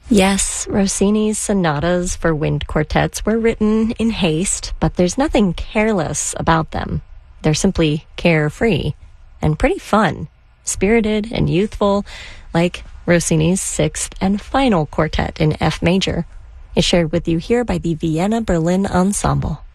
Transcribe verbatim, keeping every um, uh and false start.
Yes, Rossini's sonatas for wind quartets were written in haste, but there's nothing careless about them. They're simply carefree and pretty fun, spirited and youthful, like Rossini's sixth and final quartet in F major. Is shared with you here by the Vienna Berlin Ensemble.